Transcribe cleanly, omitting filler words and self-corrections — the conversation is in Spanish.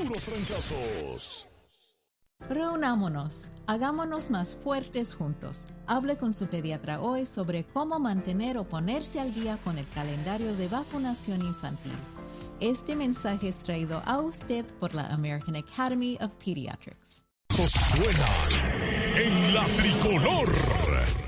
puros fracasos. Reunámonos, hagámonos más fuertes juntos. Hable con su pediatra hoy sobre cómo mantener o ponerse al día con el calendario de vacunación infantil. Este mensaje es traído a usted por la American Academy of Pediatrics. Suenan en la tricolor.